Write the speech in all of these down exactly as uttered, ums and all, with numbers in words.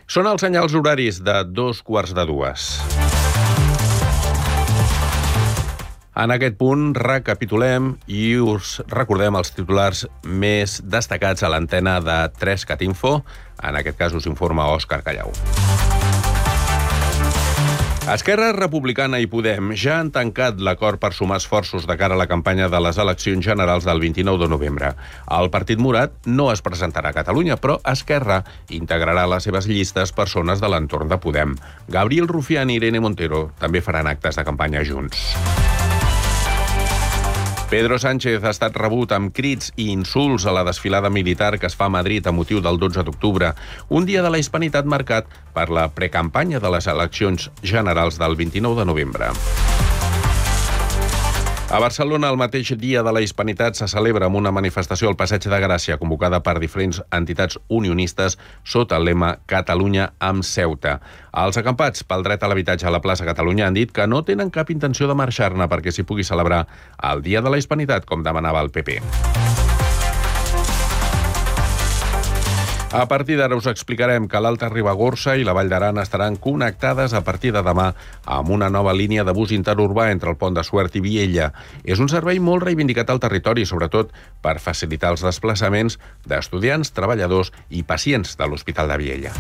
Són els senyals horaris de dos quarts de dues. En aquest punt recapitulem i us recordem els titulars més destacats a l'antena de tres cat info. En aquest cas us informa Òscar Callau. Esquerra Republicana i Podem ja han tancat l'acord per sumar esforços de cara a la campanya de les eleccions generals del vint-i-nou de novembre. El Partit Morat no es presentarà a Catalunya, però Esquerra integrarà a les seves llistes persones de l'entorn de Podem. Gabriel Rufián i Irene Montero també faran actes de campanya junts. Pedro Sánchez ha estat rebut amb crits i insults a la desfilada militar que es fa a Madrid a motiu del dotze d'octubre, un dia de la hispanitat marcat per la precampanya de les eleccions generals del vint-i-nou de novembre. A Barcelona, el mateix dia de la hispanitat, se celebra amb una manifestació al Passeig de Gràcia convocada per diferents entitats unionistes sota el lema Catalunya amb Ceuta. Els acampats pel dret a l'habitatge a la plaça Catalunya han dit que no tenen cap intenció de marxar-ne perquè s'hi pugui celebrar el dia de la hispanitat, com demanava el P P. A partir d'ara us explicarem que l'Alta Ribagorça i la Vall d'Aran estaran connectades a partir de demà amb una nova línia de bus interurbà entre el Pont de Suert i Viella. És un servei molt reivindicat al territori, sobretot per facilitar els desplaçaments d'estudiants, treballadors i pacients de l'Hospital de Viella.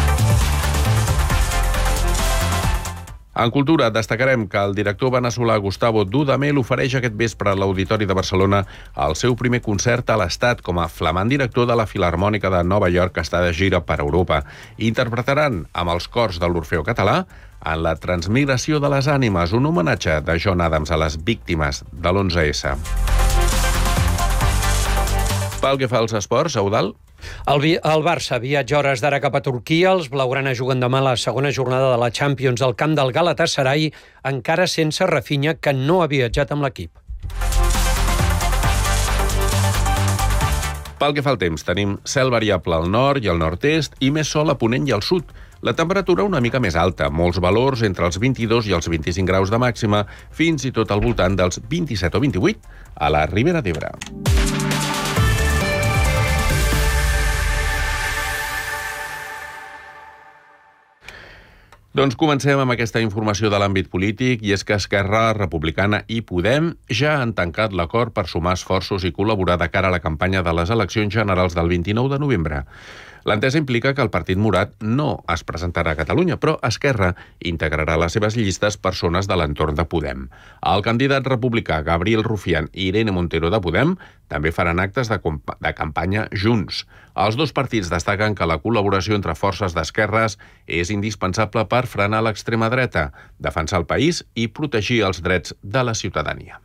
En cultura, destacarem que el director veneçolà Gustavo Dudamel ofereix aquest vespre a l'Auditori de Barcelona el seu primer concert a l'Estat com a flamant director de la Filharmònica de Nova York, que està de gira per Europa. Interpretaran amb els cors de l'Orfeó Català en la Transmigració de les Ànimes, un homenatge de John Adams a les víctimes de l'onze esse. Pel que fa als esports, Eudald? El, el Barça viatja hores d'ara cap a Turquia. Els blaugrana juguen demà la segona jornada de la Champions al camp del Galatasaray, encara sense Rafinha, que no ha viatjat amb l'equip. Pel que fa al temps, tenim cel variable al nord i al nord-est i més sol a ponent i al sud. La temperatura una mica més alta, molts valors entre els vint-i-dos i els vint-i-cinc graus de màxima, fins i tot al voltant dels vint-i-set o vint-i-vuit a la Ribera d'Ebre. Doncs comencem amb aquesta informació de l'àmbit polític, i és que Esquerra Republicana i Podem ja han tancat l'acord per sumar esforços i col·laborar de cara a la campanya de les eleccions generals del vint-i-nou de novembre. L'entesa implica que el Partit Morat no es presentarà a Catalunya, però Esquerra integrarà a les seves llistes persones de l'entorn de Podem. El candidat republicà Gabriel Rufián i Irene Montero de Podem també faran actes de, de campanya junts. Els dos partits destaquen que la col·laboració entre forces d'esquerres és indispensable per frenar l'extrema dreta, defensar el país i protegir els drets de la ciutadania.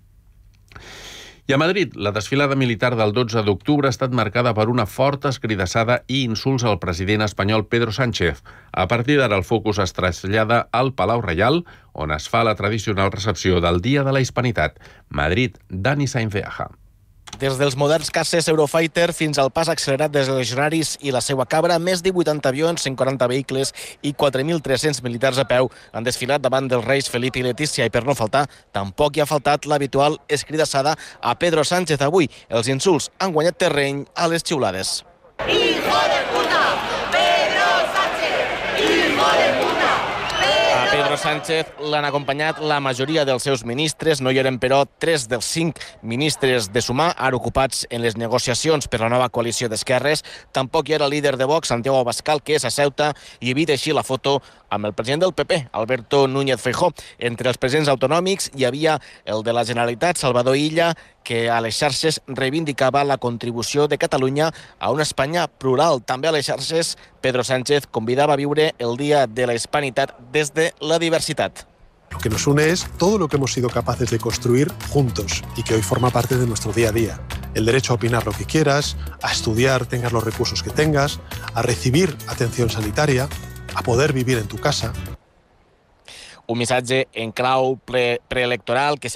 I a Madrid, la desfilada militar del dotze d'octubre ha estat marcada per una forta escridassada i insults al president espanyol Pedro Sánchez. A partir d'ara, el focus es trasllada al Palau Reial, on es fa la tradicional recepció del Dia de la Hispanitat. Madrid, Dani Sainz de Aja. Des dels moderns caces Eurofighter fins al pas accelerat dels legionaris i la seva cabra, més de vuitanta avions, cent quaranta vehicles i quatre mil tres-cents militars a peu han desfilat davant dels reis Felip i Letícia, i per no faltar, tampoc hi ha faltat l'habitual escridassada a Pedro Sánchez. Avui els insults han guanyat terreny a les xiulades. Hijo de puta! Pedro Sánchez! Hijo de puta! A Pedro Sánchez l'han acompanyat la majoria dels seus ministres. No hi eren, però, tres dels cinc ministres de Sumar, ara ocupats en les negociacions per la nova coalició d'esquerres. Tampoc hi era el líder de Vox, Santiago Abascal, que és a Ceuta, i evita així la foto amb el president del P P, Alberto Núñez Feijóo. Entre els presidents autonòmics hi havia el de la Generalitat, Salvador Illa, que a les xarxes reivindicava la contribució de Catalunya a una Espanya plural. També a les xarxes, Pedro Sánchez convidava a viure el Dia de la Hispanitat des de la diversitat. Lo que nos une es todo lo que hemos sido capaces de construir juntos y que hoy forma parte de nuestro día a día. El derecho a opinar lo que quieras, a estudiar, tengas los recursos que tengas, a recibir atención sanitaria, a poder vivir en tu casa. Un missatge en clau pre preelectoral que serà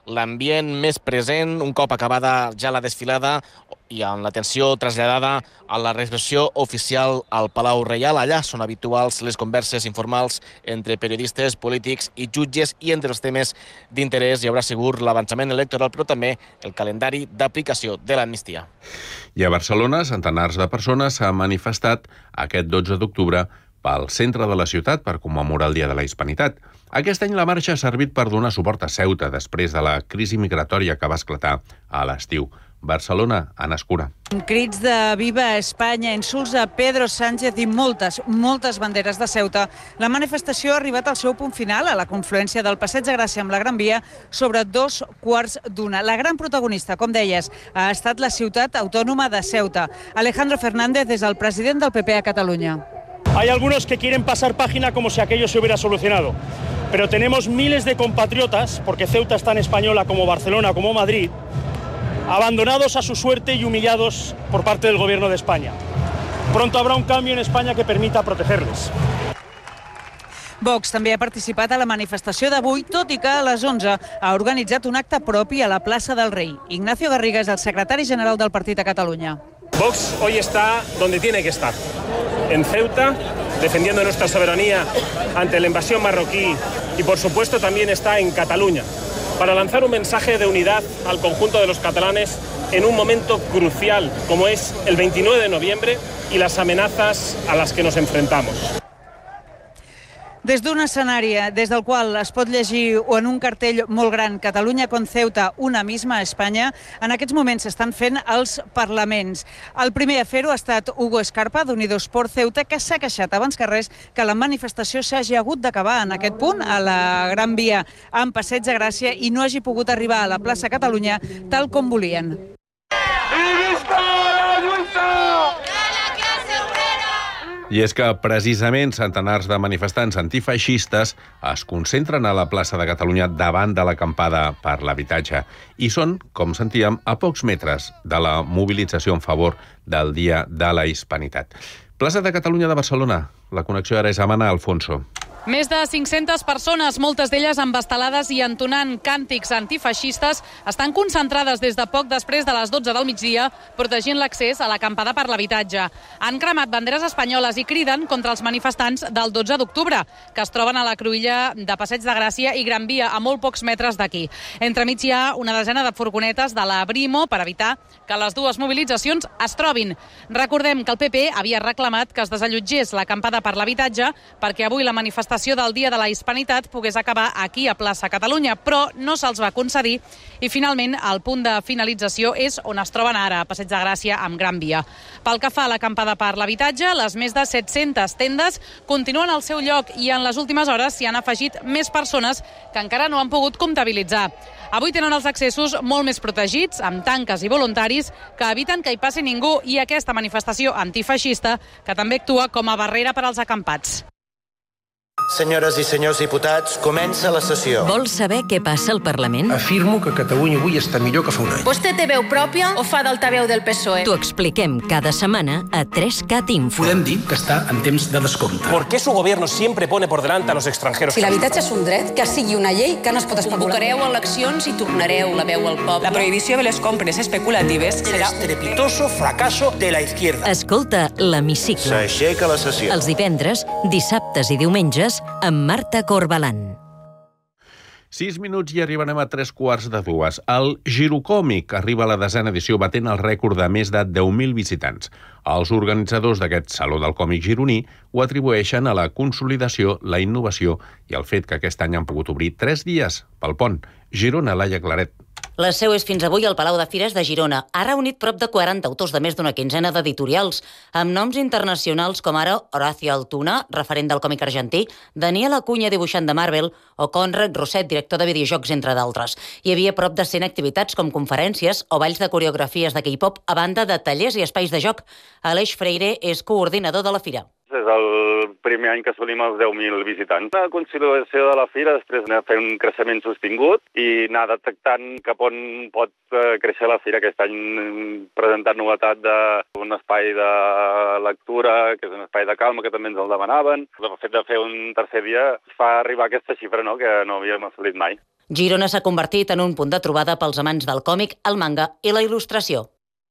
l'ambient més present un cop acabada ja la desfilada i amb l'atenció traslladada a la recepció oficial al Palau Reial. Allà són habituals les converses informals entre periodistes, polítics i jutges, i entre els temes d'interès hi haurà segur l'avançament electoral, però també el calendari d'aplicació de l'amnistia. I a Barcelona, centenars de persones s'han manifestat aquest dotze d'octubre pel centre de la ciutat per commemorar el Dia de la Hispanitat. Aquest any la marxa ha servit per donar suport a Ceuta després de la crisi migratòria que va esclatar a l'estiu. Barcelona, Anna Escura. Crits de Viva Espanya, insults a Pedro Sánchez i moltes, moltes banderes de Ceuta. La manifestació ha arribat al seu punt final a la confluència del Passeig de Gràcia amb la Gran Via sobre dos quarts d'una. La gran protagonista, com deies, ha estat la ciutat autònoma de Ceuta. Alejandro Fernández és el president del P P a Catalunya. Hay algunos que quieren pasar página como si aquello se hubiera solucionado, pero tenemos miles de compatriotas, porque Ceuta es tan española como Barcelona, como Madrid, abandonados a su suerte y humillados por parte del Gobierno de España. Pronto habrá un cambio en España que permita protegerles. Vox també ha participat a la manifestació d'avui, tot i que a les onze ha organitzat un acte propi a la plaça del Rei. Ignacio Garriga és el secretari general del partit a Catalunya. Vox hoy está donde tiene que estar, en Ceuta, defendiendo nuestra soberanía ante la invasión marroquí, y por supuesto también está en Cataluña, para lanzar un mensaje de unidad al conjunto de los catalanes en un momento crucial como es el veintinueve de noviembre y las amenazas a las que nos enfrentamos. Des d'un escenari des del qual es pot llegir o en un cartell molt gran Catalunya con Ceuta, una misma Espanya, en aquests moments s'estan fent els parlaments. El primer a fer-ho ha estat Hugo Escarpa, d'Unidos por Ceuta, que s'ha queixat abans que res que la manifestació s'hagi hagut d'acabar en aquest punt, a la Gran Via, amb Passeig de Gràcia, i no hagi pogut arribar a la plaça Catalunya tal com volien. I és que precisament centenars de manifestants antifeixistes es concentren a la plaça de Catalunya davant de l'acampada per l'habitatge i són, com sentíem, a pocs metres de la mobilització en favor del Dia de la Hispanitat. Plaça de Catalunya de Barcelona. La connexió ara és amb Anna Alfonso. Més de cinc-centes persones, moltes d'elles amb estelades i entonant càntics antifeixistes, estan concentrades des de poc després de les dotze del migdia, protegint l'accés a l'acampada per l'habitatge. Han cremat banderes espanyoles i criden contra els manifestants del dotze d'octubre, que es troben a la cruïlla de Passeig de Gràcia i Gran Via, a molt pocs metres d'aquí. Entremig hi ha una desena de furgonetes de la Brimo per evitar que les dues mobilitzacions es trobin. Recordem que el P P havia reclamat que es desallotgés l'acampada per l'habitatge perquè avui la manifestació del Dia de la Hispanitat pogués acabar aquí a plaça Catalunya, però no se'ls va concedir i finalment el punt de finalització és on es troben ara, a Passeig de Gràcia amb Gran Via. Pel que fa a l'acampada per l'habitatge, les més de set-centes tendes continuen al seu lloc i en les últimes hores s'hi han afegit més persones que encara no han pogut comptabilitzar. Avui tenen els accessos molt més protegits, amb tanques i voluntaris que eviten que hi passi ningú, i aquesta manifestació antifeixista que també actua com a barrera per als acampats. Senyores i senyors diputats, comença la sessió. Vols saber què passa al Parlament? Afirmo que Catalunya avui està millor que fa un any. Vostè té veu pròpia o fa d'altaveu del P S O E? T'ho expliquem cada setmana a tres cat Info. Podem dir que està en temps de descompte. ¿Por qué su gobierno siempre pone por delante a los extranjeros? Si l'habitatge és un dret, que sigui una llei que no es pot especular. Convocareu eleccions i tornareu la veu al poble. La prohibició de les compres especulatives serà El estrepitoso fracaso de la izquierda. Escolta l'Hemicicle. S'aixeca la sessió. Els divendres, dissabtes i diumenges amb Marta Corbalán. Sis minuts i arribarem a tres quarts de dues. El Girocòmic arriba a la desena edició batent el rècord de més de deu mil visitants. Els organitzadors d'aquest Saló del Còmic gironí ho atribueixen a la consolidació, la innovació i el fet que aquest any han pogut obrir tres dies pel pont. Girona, Laia Claret. La seu és fins avui al Palau de Fires de Girona. Ha reunit prop de quaranta autors de més d'una quinzena d'editorials, amb noms internacionals com ara Horacio Altuna, referent del còmic argentí, Daniel Acuña, dibuixant de Marvel, o Conrad Roset, director de videojocs, entre d'altres. Hi havia prop de cent activitats com conferències o balls de coreografies de K-pop, a banda de tallers i espais de joc. Aleix Freire és coordinador de la fira. És el primer any que assolim els deu mil visitants. La consolidació de la fira, després anar fent un creixement sostingut i anar detectant cap on pot créixer la fira. Aquest any presentant novetat d'un espai de lectura, que és un espai de calma, que també ens el demanaven. El fet de fer un tercer dia fa arribar a aquesta xifra, no?, que no havíem assolit mai. Girona s'ha convertit en un punt de trobada pels amants del còmic, el manga i la il·lustració.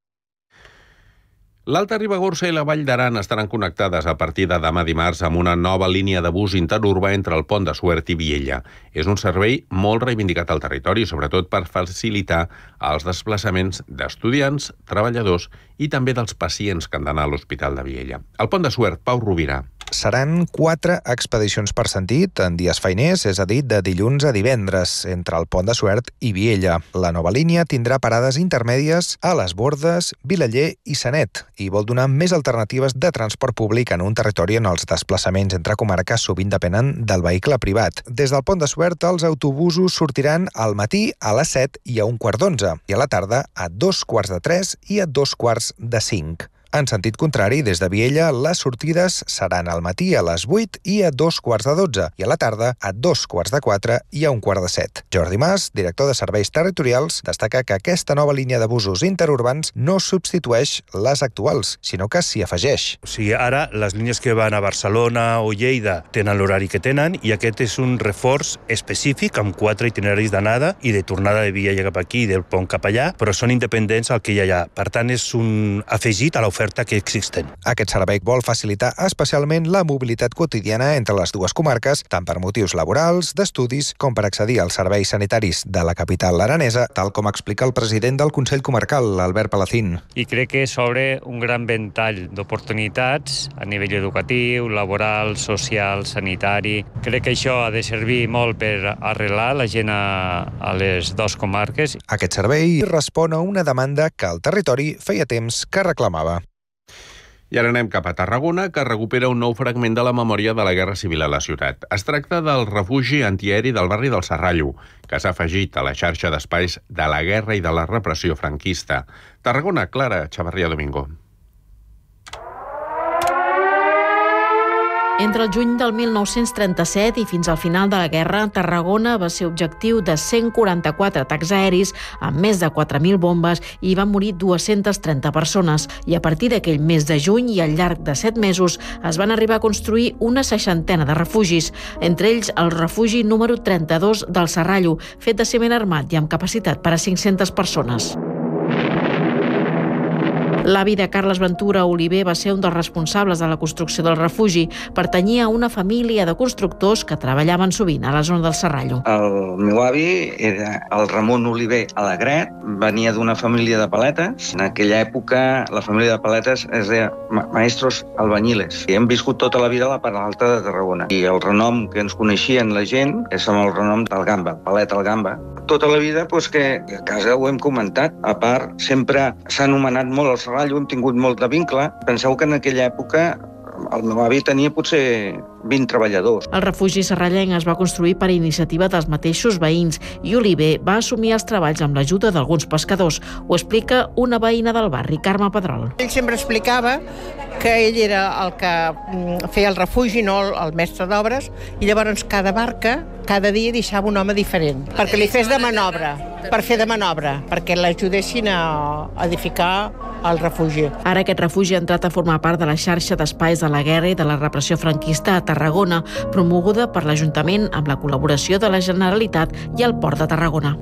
L'Alta Ribagorça i la Vall d'Aran estaran connectades a partir de demà dimarts amb una nova línia de bus interurbà entre el Pont de Suert i Viella. És un servei molt reivindicat al territori, sobretot per facilitar els desplaçaments d'estudiants, treballadors i també dels pacients que han d'anar a l'Hospital de Viella. El Pont de Suert, Pau Rovira. Seran quatre expedicions per sentit en dies feiners, és a dir, de dilluns a divendres, entre el Pont de Suert i Viella. La nova línia tindrà parades intermèdies a Les Bordes, Vilaller i Sanet i vol donar més alternatives de transport públic en un territori on els desplaçaments entre comarques sovint depenen del vehicle privat. Des del Pont de Suert, els autobusos sortiran al matí a les set i a un quart d'onze i a la tarda a dos quarts de tres i a dos quarts de cinc. En sentit contrari, des de Viella, les sortides seran al matí a les vuit i a dos quarts de dotze i a la tarda a dos quarts de quatre i a un quart de set. Jordi Mas, director de Serveis Territorials, destaca que aquesta nova línia de busos interurbans no substitueix les actuals, sinó que s'hi afegeix. O sigui, ara les línies que van a Barcelona o Lleida tenen l'horari que tenen i aquest és un reforç específic amb quatre itineraris d'anada i de tornada de Viella cap aquí i del pont cap allà, però són independents al que hi ha allà. Per tant, és un afegit a l'oferta que existen. Aquest servei vol facilitar especialment la mobilitat quotidiana entre les dues comarques, tant per motius laborals, d'estudis, com per accedir als serveis sanitaris de la capital aranesa, tal com explica el president del Consell Comarcal, Albert Palacín. I crec que s'obre un gran ventall d'oportunitats a nivell educatiu, laboral, social, sanitari. Crec que això ha de servir molt per arrelar la gent a, a les dues comarques. Aquest servei respon a una demanda que el territori feia temps que reclamava. I ara anem cap a Tarragona, que recupera un nou fragment de la memòria de la Guerra Civil a la ciutat. Es tracta del refugi antiaeri del barri del Serrallo, que s'ha afegit a la xarxa d'espais de la guerra i de la repressió franquista. Tarragona, Clara Chavarría Domingo. Entre el juny del mil nou-cents trenta-set i fins al final de la guerra, Tarragona va ser objectiu de cent quaranta-quatre atacs aeris amb més de quatre mil bombes i van morir dues-centes trenta persones. I a partir d'aquell mes de juny i al llarg de set mesos es van arribar a construir una seixantena de refugis, entre ells el refugi número trenta-dos del Serrallo, fet de ciment armat i amb capacitat per a cinc-centes persones. L'avi de Carles Ventura, Oliver, va ser un dels responsables de la construcció del refugi. Pertanyia a una família de constructors que treballaven sovint a la zona del Serrallo. El meu avi era el Ramon Oliver Alegret, venia d'una família de paletes. En aquella època la família de paletes es deia maestros albañiles. I hem viscut tota la vida a la part alta de Tarragona. I el renom que ens coneixien la gent és amb el renom del Gamba, Palet al Gamba. Tota la vida, doncs, que a casa ho hem comentat. A part, sempre s'ha anomenat molt el Serrallo, hem tingut molt de vincle. Penseu que en aquella època el meu avi tenia potser vint treballadors. El refugi serrallenc es va construir per iniciativa dels mateixos veïns i Oliver va assumir els treballs amb l'ajuda d'alguns pescadors. Ho explica una veïna del barri, Carme Pedrol. Ell sempre explicava que ell era el que feia el refugi, no el mestre d'obres, i llavors cada barca, cada dia deixava un home diferent, perquè li fes de manobra, per fer de manobra, perquè l'ajudessin a edificar el refugi. Ara aquest refugi ha entrat a formar part de la xarxa d'espais de la guerra i de la repressió franquista a Tarragona, promoguda per l'Ajuntament amb la col·laboració de la Generalitat i el Port de Tarragona.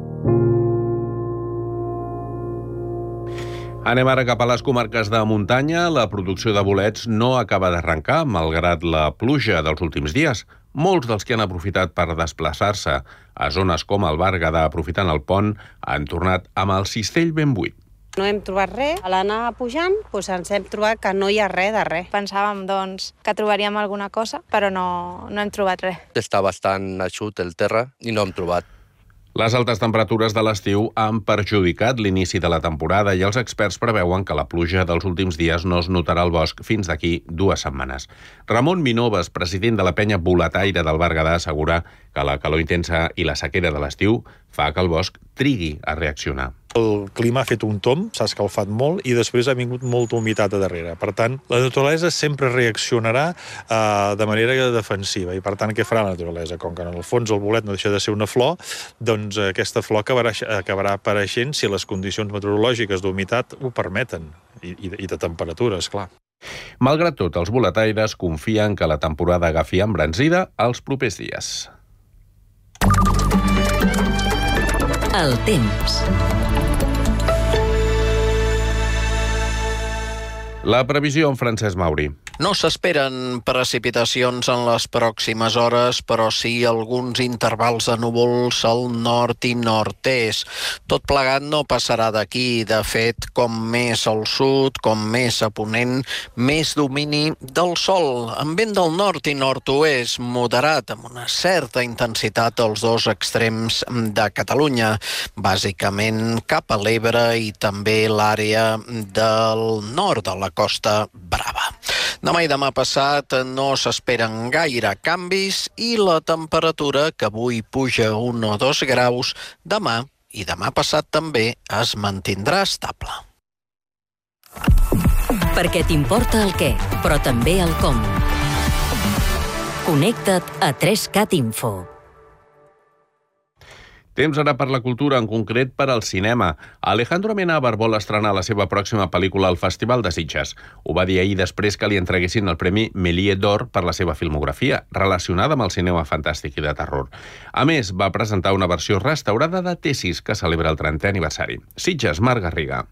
Anem ara cap a les comarques de muntanya. La producció de bolets no acaba d'arrencar, malgrat la pluja dels últims dies. Molts dels que han aprofitat per desplaçar-se a zones com el Berguedà, aprofitant el pont, han tornat amb el cistell ben buit. No hem trobat res. A l'anar pujant doncs ens hem trobat que no hi ha res de res. Pensàvem doncs, que trobaríem alguna cosa, però no, no hem trobat res. Està bastant eixut el terra i no hem trobat. Les altes temperatures de l'estiu han perjudicat l'inici de la temporada i els experts preveuen que la pluja dels últims dies no es notarà al bosc fins d'aquí dues setmanes. Ramon Minoves, president de la penya boletaire del Berguedà, assegura que la calor intensa i la sequera de l'estiu fa que el bosc trigui a reaccionar. El clima ha fet un tomb, s'ha escalfat molt i després ha vingut molta humitat a darrere. Per tant, la naturalesa sempre reaccionarà eh, de manera defensiva i per tant, què farà la naturalesa? Com que en el fons el bolet no deixa de ser una flor, doncs aquesta flor acabarà, acabarà apareixent si les condicions meteorològiques d'humitat ho permeten i, i, i de temperatura, esclar. Malgrat tot, els boletaires confien que la temporada agafi embranzida els propers dies. El temps. La previsió en Francesc Mauri. No s'esperen precipitacions en les pròximes hores, però sí alguns intervals de núvols al nord i nord-est. Tot plegat no passarà d'aquí. De fet, com més al sud, com més a ponent, més domini del sol. Amb vent del nord i nord-oest, moderat, amb una certa intensitat als dos extrems de Catalunya, bàsicament cap a l'Ebre i també l'àrea del nord de la Costa Brava. Demà i demà passat no s'esperen gaire canvis i la temperatura, que avui puja un o dos graus, demà i demà passat també es mantindrà estable. Perquè t'importa el què, però també el com. Connecta't a tres cat Info. Temps ara per la cultura, en concret per al cinema. Alejandro Amenábar vol estrenar la seva pròxima pel·lícula al Festival de Sitges. Ho va dir ahir després que li entreguessin el Premi Méliès d'Or per la seva filmografia, relacionada amb el cinema fantàstic i de terror. A més, va presentar una versió restaurada de Tesis, que celebra el trentè aniversari. Sitges, Marc Garriga.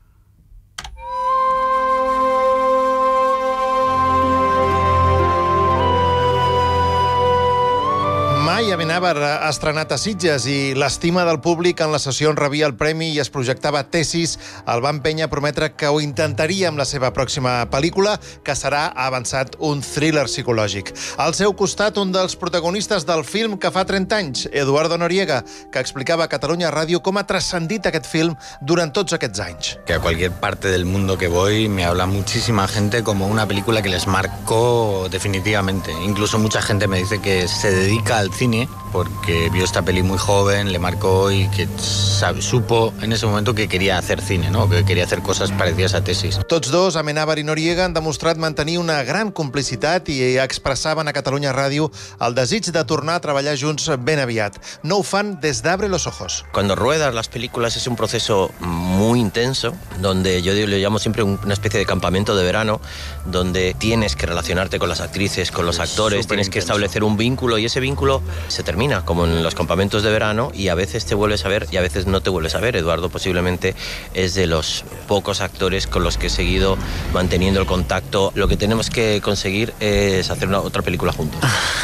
Mai Amenábar ha estrenat a Sitges i l'estima del públic en la sessió on rebia el premi i es projectava Tesis el va empènyer a prometre que ho intentaria amb la seva pròxima pel·lícula, que serà, ha avançat, un thriller psicològic. Al seu costat, un dels protagonistes del film que fa trenta anys, Eduardo Noriega, que explicava a Catalunya Ràdio com ha transcendit aquest film durant tots aquests anys. Que a cualquier parte del mundo que voy me habla muchísima gente como una película que les marcó definitivamente. Incluso mucha gente me dice que se dedica al cine porque vio esta peli muy joven, le marcó y que sabe, supo en ese momento que quería hacer cine, ¿no? Que quería hacer cosas parecidas a Tesis. Tots dos, Amenábar i Noriega, han demostrat mantenir una gran complicitat i expressaven a Catalunya Ràdio el desig de tornar a treballar junts ben aviat. No ho fan des d'Abre los ojos. Cuando ruedas las películas es un proceso muy intenso, donde yo le llamo siempre una especie de campamento de verano, donde tienes que relacionarte con las actrices, con los actores, tienes que establecer un vínculo y ese vínculo se termina, como en los campamentos de verano, y a veces te vuelves a ver y a veces no te vuelves a ver. Eduardo posiblemente es de los pocos actores con los que he seguido manteniendo el contacto. Lo que tenemos que conseguir es hacer una, otra película juntos.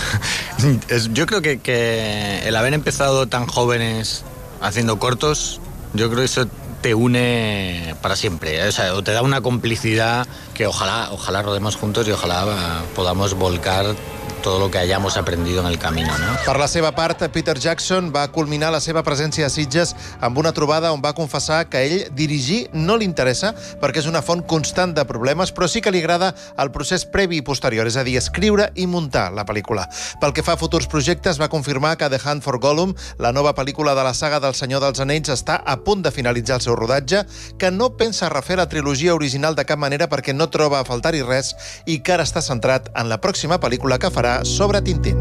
Yo creo que, que el haber empezado tan jóvenes haciendo cortos, yo creo que eso te une para siempre, o sea, o te da una complicidad que ojalá, ojalá rodemos juntos y ojalá podamos volcar tot el que hayamos aprendido en el camino, no? Per la seva part, Peter Jackson va culminar la seva presència a Sitges amb una trobada on va confessar que ell dirigir no li interessa perquè és una font constant de problemes, però sí que li agrada el procés previ i posterior, és a dir, escriure i muntar la pel·lícula. Pel que fa a futurs projectes, va confirmar que The Hunt for Gollum, la nova pel·lícula de la saga del Senyor dels Anells, està a punt de finalitzar el seu rodatge, que no pensa refer la trilogia original de cap manera perquè no troba a faltar-hi res i que ara està centrat en la pròxima pel·lícula que farà sobre Tintín.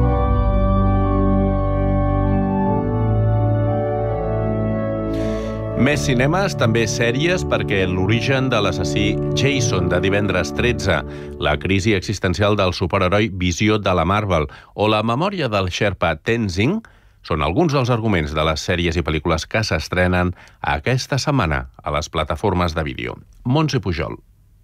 Més cinemes, també sèries, perquè l'origen de l'assassí Jason de divendres tretze, la crisi existencial del superheroi Visió de la Marvel o la memòria del Sherpa Tenzing són alguns dels arguments de les sèries i pel·lícules que s'estrenen aquesta setmana a les plataformes de vídeo. Montse Pujol.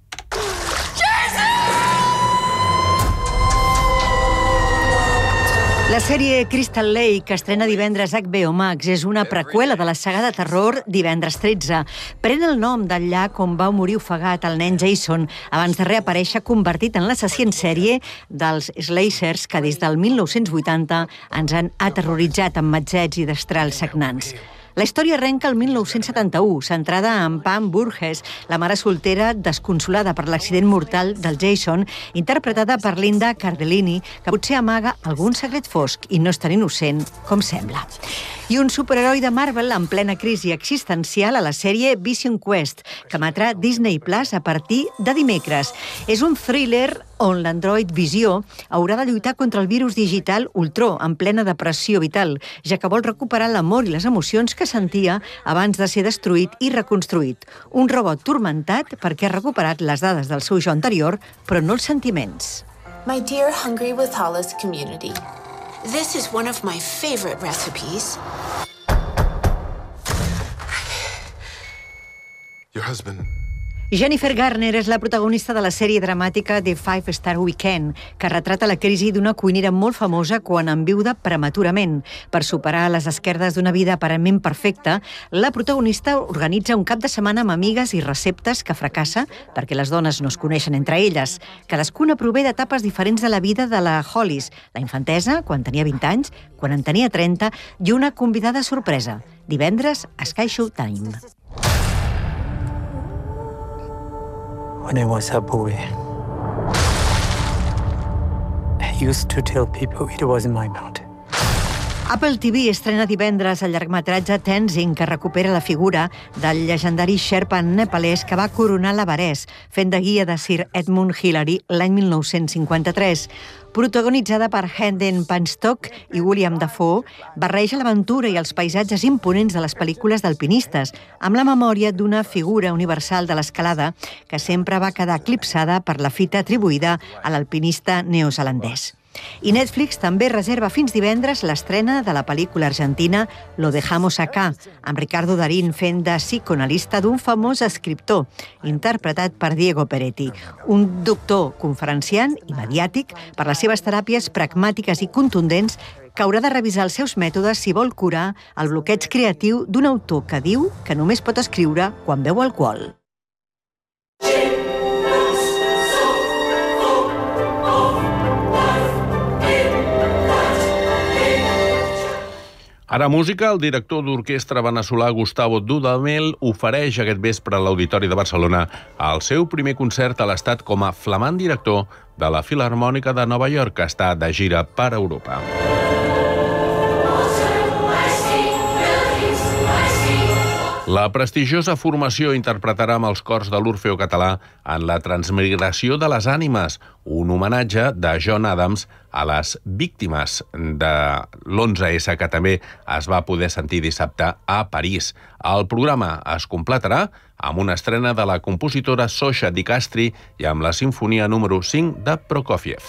La sèrie Crystal Lake, que estrena divendres a H B O Max, és una preqüela de la saga de terror Divendres tretze. Pren el nom del llac on va morir ofegat el nen Jason abans de reaparèixer convertit en l'assassí en sèrie dels slashers que des del mil nou-cents vuitanta ens han aterroritzat amb matzets i destrals sagnants. La història arrenca el mil nou-cents setanta-u, centrada en Pam Burgess, la mare soltera desconsolada per l'accident mortal del Jason, interpretada per Linda Cardellini, que potser amaga algun secret fosc i no és tan innocent com sembla. I un superheroi de Marvel en plena crisi existencial a la sèrie Vision Quest, que emetrà Disney Plus a partir de dimecres. És un thriller on l'android Visió haurà de lluitar contra el virus digital Ultron en plena depressió vital, ja que vol recuperar l'amor i les emocions que sentia abans de ser destruït i reconstruït. Un robot turmentat perquè ha recuperat les dades del seu jo anterior, però no els sentiments. My dear Hungry with Hollis community, this is one of my favorite recipes. Your husband. Jennifer Garner és la protagonista de la sèrie dramàtica The Five Star Weekend, que retrata la crisi d'una cuinera molt famosa quan enviuda prematurament. Per superar les esquerdes d'una vida aparentment perfecta, la protagonista organitza un cap de setmana amb amigues i receptes que fracassa perquè les dones no es coneixen entre elles. Cadascuna prové d'etapes diferents de la vida de la Hollis, la infantesa, quan tenia vint anys, quan en tenia trenta, i una convidada sorpresa. Divendres, a Sky Showtime. When I was a boy, I used to tell people it was in my mouth. Apple T V estrena divendres el llargmetratge Tenzing, que recupera la figura del llegendari Sherpa nepalès que va coronar l'Everest, fent de guia de Sir Edmund Hillary l'any mil nou-cents cinquanta-tres. Protagonitzada per Hayden Panettiere i William Dafoe, barreja l'aventura i els paisatges imponents de les pel·lícules d'alpinistes, amb la memòria d'una figura universal de l'escalada que sempre va quedar eclipsada per la fita atribuïda a l'alpinista neozelandès. I Netflix també reserva fins divendres l'estrena de la pel·lícula argentina Lo dejamos acá, amb Ricardo Darín fent de psicoanalista d'un famós escriptor, interpretat per Diego Peretti, un doctor conferenciant i mediàtic per les seves teràpies pragmàtiques i contundents que haurà de revisar els seus mètodes si vol curar el bloqueig creatiu d'un autor que diu que només pot escriure quan beu alcohol. Ara música, el director d'orquestra veneçolà Gustavo Dudamel ofereix aquest vespre a l'Auditori de Barcelona el seu primer concert a l'estat com a flamant director de la Filharmònica de Nova York, que està de gira per Europa. La prestigiosa formació interpretarà amb els cors de l'Orfeó Català en La transmigració de les ànimes, un homenatge de John Adams a les víctimes de l'onze esse que també es va poder sentir dissabte a París. El programa es completarà amb una estrena de la compositora Sosha Di Castri i amb la sinfonia número cinc de Prokofiev.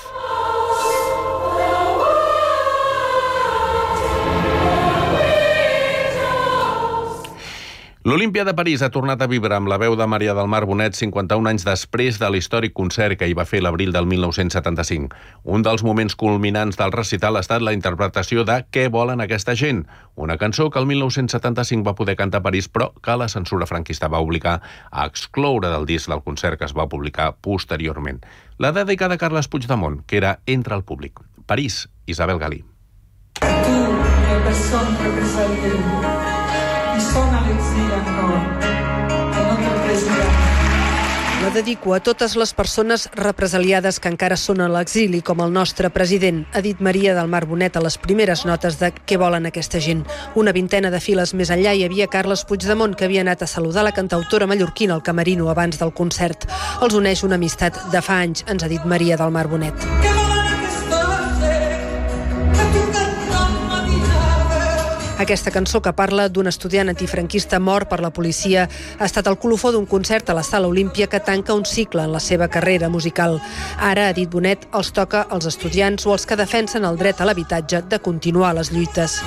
L'Olímpia de París ha tornat a vibrar amb la veu de Maria del Mar Bonet cinquanta-un anys després de l'històric concert que hi va fer l'abril del mil nou-cents setanta-cinc. Un dels moments culminants del recital ha estat la interpretació de Què volen aquesta gent?, una cançó que el mil nou-cents setanta-cinc va poder cantar a París, però que la censura franquista va obligar a excloure del disc del concert que es va publicar posteriorment. La dedicada a Carles Puigdemont, que era entre el públic. París, Isabel Galí. Tu, la persona representant, i són a l'exili ancora, que no te president. La dedico a totes les persones represaliades que encara són a l'exili, com el nostre president, ha dit Maria del Mar Bonet a les primeres notes de Què volen aquesta gent. Una vintena de files més enllà hi havia Carles Puigdemont, que havia anat a saludar la cantautora mallorquina al camerino abans del concert. Els uneix una amistat de fa anys, ens ha dit Maria del Mar Bonet. Aquesta cançó, que parla d'un estudiant antifranquista mort per la policia, ha estat el colofó d'un concert a la Sala Olímpia que tanca un cicle en la seva carrera musical. Ara, ha dit Bonet, els toca als estudiants o als que defensen el dret a l'habitatge de continuar les lluites.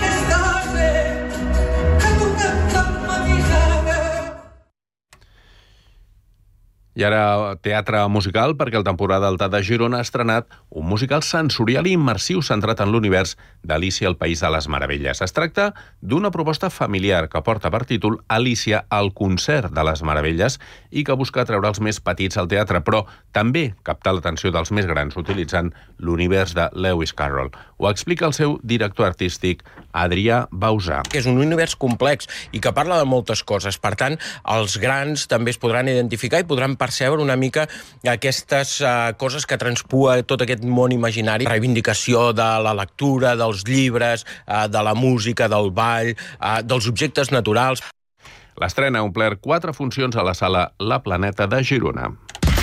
I ara teatre musical, perquè el Temporada Alta de Girona ha estrenat un musical sensorial i immersiu centrat en l'univers d'Alícia al País de les Meravelles. Es tracta d'una proposta familiar que porta per títol Alícia al concert de les Meravelles i que busca treure els més petits al teatre, però també captar l'atenció dels més grans utilitzant l'univers de Lewis Carroll. Ho explica el seu director artístic, Adrià Bausà. És un univers complex i que parla de moltes coses. Per tant, els grans també es podran identificar i podran percebre una mica aquestes uh, coses que transpua tot aquest món imaginari. Reivindicació de la lectura, dels llibres, uh, de la música, del ball, uh, dels objectes naturals. L'estrena ha omplert quatre funcions a la sala La Planeta de Girona.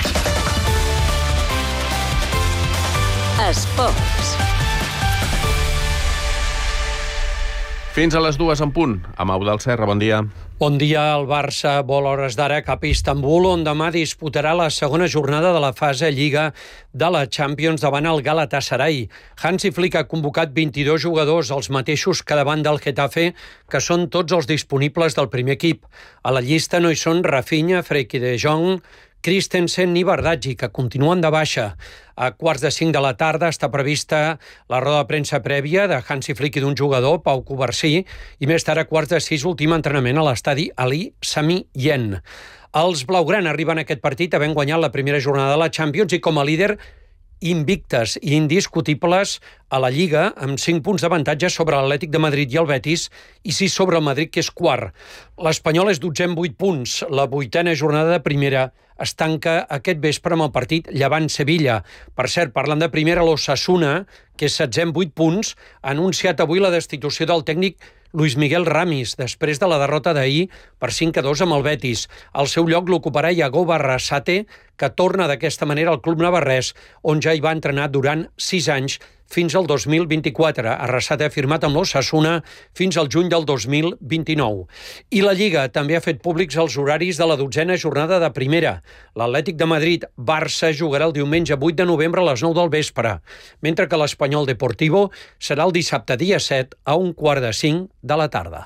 Esports. Fins a les dues en punt. Amb Eudald Serra, bon dia. Bon dia, el Barça vol a hores d'ara cap a Istanbul, on demà disputarà la segona jornada de la fase Lliga de la Champions davant el Galatasaray. Hansi Flick ha convocat vint-i-dos jugadors, els mateixos que davant del Getafe, que són tots els disponibles del primer equip. A la llista no hi són Rafinha, Frenkie de Jong, Christensen i Bardaggi, que continuen de baixa. A quarts de cinc de la tarda està prevista la roda de premsa prèvia de Hansi Flick i d'un jugador, Pau Covarsí, i més tard a quarts de sis últim entrenament a l'estadi Ali Sami Yen. Els blaugrana arriben a aquest partit havent guanyat la primera jornada de la Champions i com a líder invictes i indiscutibles a la Lliga, amb cinc punts d'avantatge sobre l'Atlètic de Madrid i el Betis i sis sobre el Madrid, que és quart. L'Espanyol és dotzè amb vuit punts. La vuitena jornada de primera es tanca aquest vespre amb el partit Llevant-Sevilla. Per cert, parlant de primera, l'Osasuna, que és setzè amb vuit punts, ha anunciat avui la destitució del tècnic Luis Miguel Ramis, després de la derrota d'ahir per cinc a dos amb el Betis. Al seu lloc l'ocuparà Iago Barrasate, que torna d'aquesta manera al club navarrès, on ja hi va entrenar durant sis anys, fins al dos mil vint-i-quatre. Arrasate ha firmat amb l'Osasuna fins al juny del dos mil vint-i-nou. I la Lliga també ha fet públics els horaris de la dotzena jornada de primera. L'Atlètic de Madrid-Barça jugarà el diumenge vuit de novembre a les nou del vespre, mentre que l'Espanyol Deportivo serà el dissabte dia set a un quart de cinc de la tarda.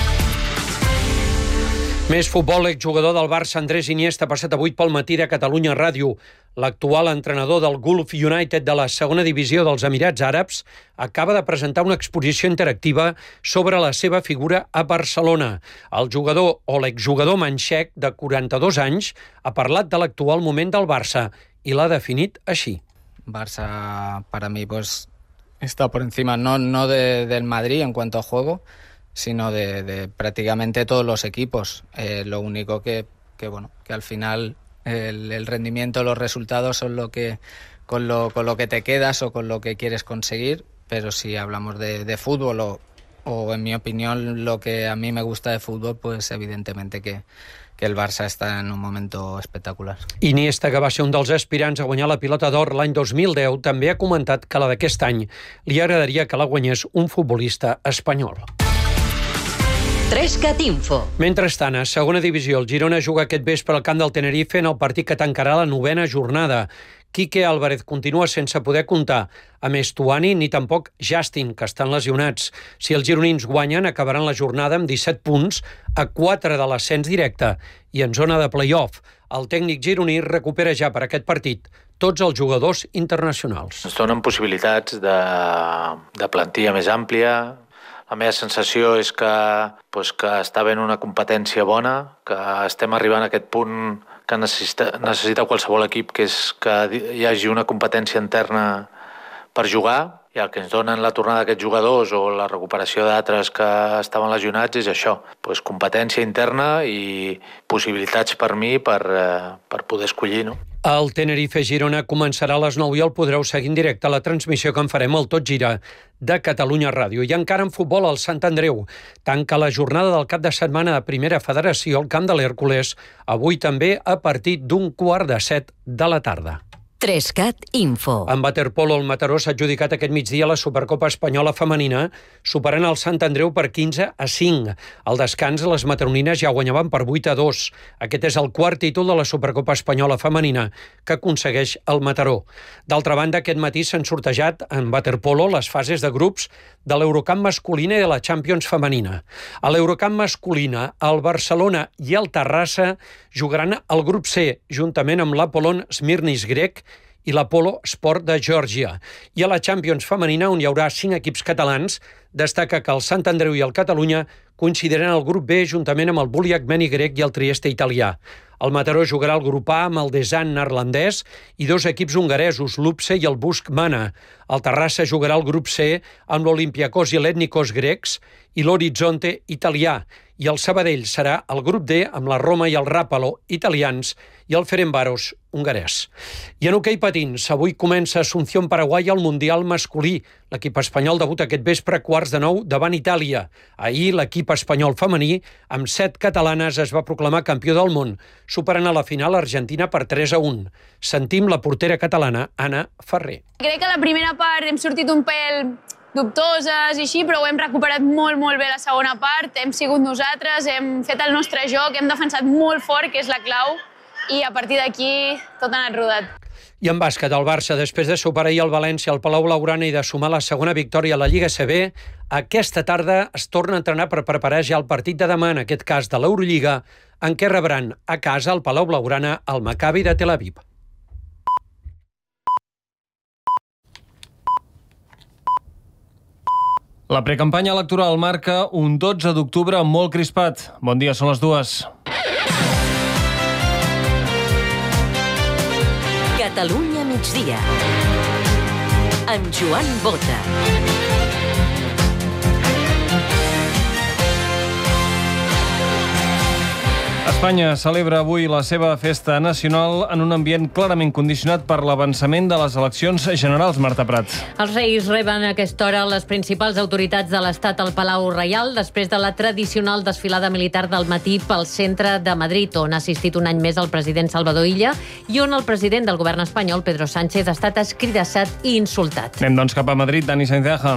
Més futbol, l'exjugador del Barça, Andrés Iniesta, ha passat avui pel matí de Catalunya Ràdio. L'actual entrenador del Gulf United de la segona divisió dels Emirats Àrabs acaba de presentar una exposició interactiva sobre la seva figura a Barcelona. El jugador o l'exjugador manxec, de quaranta-dos anys, ha parlat de l'actual moment del Barça i l'ha definit així. Barça, para mí, pues, está por encima, no, no de, del Madrid en cuanto a juego, sino de, de prácticamente todos los equipos. Eh, lo único que, que, bueno, que al final el, el rendimiento, los resultados son lo que, con, lo, con lo que te quedas o con lo que quieres conseguir, pero si hablamos de, de fútbol o, o, en mi opinión, lo que a mí me gusta de fútbol, pues evidentemente que, que el Barça està en un moment espectacular. Iniesta, que va ser un dels aspirants a guanyar la Pilota d'Or l'any dos mil deu, també ha comentat que la d'aquest any li agradaria que la guanyés un futbolista espanyol. Trescat Info. Mentrestant, a segona divisió, el Girona juga aquest vespre al camp del Tenerife en el partit que tancarà la novena jornada. Quique Álvarez continua sense poder comptar amb Estuani ni tampoc Justin, que estan lesionats. Si els gironins guanyen, acabaran la jornada amb disset punts a quatre de l'ascens directe i en zona de play-off. El tècnic gironí recupera ja per aquest partit tots els jugadors internacionals. Ens donen possibilitats de, de plantilla més àmplia. La meva sensació és que, doncs, que està havent una competència bona, que estem arribant a aquest punt que necessita, necessita qualsevol equip, que és que hi hagi una competència interna per jugar, i el que ens donen la tornada d'aquests jugadors o la recuperació d'altres que estaven lesionats és això, doncs, competència interna i possibilitats per mi per, per poder escollir, no? El Tenerife-Girona començarà a les nou i el podreu seguir en directe a la transmissió que en farem al Tot Gira de Catalunya Ràdio. I encara en futbol, el Sant Andreu tanca la jornada del cap de setmana de Primera Federació al camp de l'Hèrcules, avui també a partir d'un quart de set de la tarda. Trescat Info. En waterpolo, el Mataró s'ha adjudicat aquest migdia la Supercopa Espanyola Femenina, superant el Sant Andreu per quinze a cinc. Al descans, les mataronines ja guanyaven per vuit a dos. Aquest és el quart títol de la Supercopa Espanyola Femenina que aconsegueix el Mataró. D'altra banda, aquest matí s'han sortejat en waterpolo les fases de grups de l'Eurocup masculina i de la Champions femenina. A l'Eurocup masculina, el Barcelona i el Terrassa jugaran al grup C, juntament amb l'Apollon Smirnis grec i l'Apolo Sport de Geòrgia. I a la Champions femenina, on hi haurà cinc equips catalans, destaca que el Sant Andreu i el Catalunya coincidiran al grup B juntament amb el Bulli Armeni grec i el Trieste italià. El Mataró jugarà al grup A amb el Desan neerlandès i dos equips hongaresos, l'Upse i el Busk Mana. El Terrassa jugarà al grup C amb l'Olympiakos i l'Etnikos grecs i l'Orizzonte italià. I el Sabadell serà el grup D amb la Roma i el Rapalo italians i el Ferencváros hongarès. I en hoquei patins, avui comença a Asunción, Paraguai, el Mundial masculí. L'equip espanyol debuta aquest vespre a quarts de nou davant Itàlia. Ahir l'equip espanyol femení, amb set catalanes, es va proclamar campió del món, superant a la final Argentina per tres a un. Sentim la portera catalana, Anna Ferrer. Crec que la primera part hem sortit un pèl dubtoses i així, però ho hem recuperat molt, molt bé la segona part. Hem sigut nosaltres, hem fet el nostre joc, hem defensat molt fort, que és la clau, i a partir d'aquí tot ha anat rodat. I en bàsquet, el Barça, després de superar ahir el València al Palau Blaugrana i de sumar la segona victòria a la Lliga C B, aquesta tarda es torna a entrenar per preparar ja el partit de demà, en aquest cas de l'Eurolliga, en què rebran a casa al Palau Blaugrana el Maccabi de Tel Aviv. La precampanya electoral marca un dotze d'octubre molt crispat. Bon dia, són les dues. Catalunya migdia. Amb Joan Bota. Espanya celebra avui la seva festa nacional en un ambient clarament condicionat per l'avançament de les eleccions generals, Marta Prat. Els Reis reben a aquesta hora les principals autoritats de l'Estat al Palau Reial després de la tradicional desfilada militar del matí pel centre de Madrid, on ha assistit un any més el president Salvador Illa i on el president del govern espanyol, Pedro Sánchez, ha estat escridassat i insultat. Anem doncs cap a Madrid, Dani Sainz-Aja.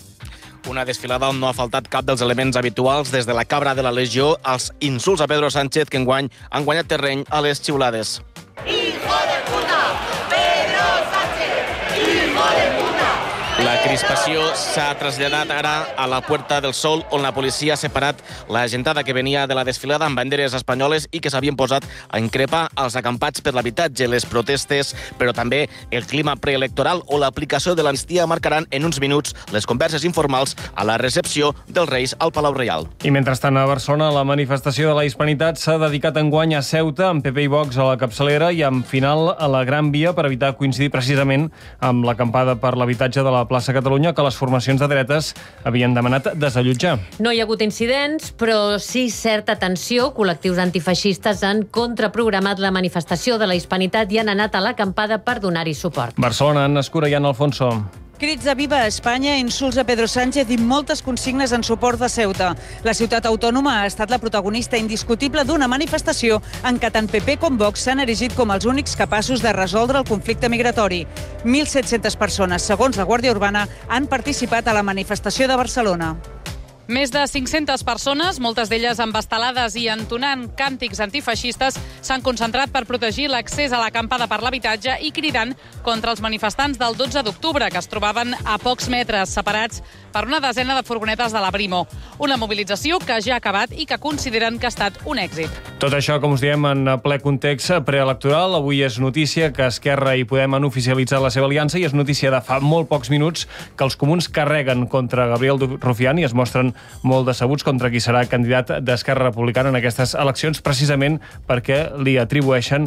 Una desfilada on no ha faltat cap dels elements habituals, des de la cabra de la Legió als insults a Pedro Sánchez, que enguany han guanyat terreny a les xiulades. Hijo de puta! Pedro Sánchez! Hijo de puta! La crispació s'ha traslladat ara a la Puerta del Sol, on la policia ha separat la gentada que venia de la desfilada amb banderes espanyoles i que s'havien posat a increpar els acampats per l'habitatge. Les protestes, però també el clima preelectoral o l'aplicació de l'amnistia marcaran en uns minuts les converses informals a la recepció dels Reis al Palau Reial. I mentrestant a Barcelona, la manifestació de la Hispanitat s'ha dedicat enguany a Ceuta, amb P P i Vox a la capçalera i amb final a la Gran Via per evitar coincidir precisament amb l'acampada per l'habitatge de la plaça Catalunya que les formacions de dretes havien demanat desallotjar. No hi ha hagut incidents, però sí certa tensió. Col·lectius antifeixistes han contraprogramat la manifestació de la Hispanitat i han anat a l'acampada per donar-hi suport. Barcelona, Anna Escura i Anna Alfonso. Crits de Viva Espanya, insults a Pedro Sánchez i moltes consignes en suport de Ceuta. La ciutat autònoma ha estat la protagonista indiscutible d'una manifestació en què tant P P com Vox s'han erigit com els únics capaços de resoldre el conflicte migratori. mil set-centes persones, segons la Guàrdia Urbana, han participat a la manifestació de Barcelona. Més de cinc-centes persones, moltes d'elles amb estelades i entonant càntics antifeixistes, s'han concentrat per protegir l'accés a l'acampada per l'habitatge i cridant contra els manifestants del dotze d'octubre, que es trobaven a pocs metres separats per una desena de furgonetes de la Brimo. Una mobilització que ja ha acabat i que consideren que ha estat un èxit. Tot això, com us diem, en ple context preelectoral. Avui és notícia que Esquerra i Podem han oficialitzat la seva aliança i és notícia de fa molt pocs minuts que els comuns carreguen contra Gabriel Rufián i es mostren molt decebuts contra qui serà candidat d'Esquerra Republicana en aquestes eleccions, precisament perquè li atribueixen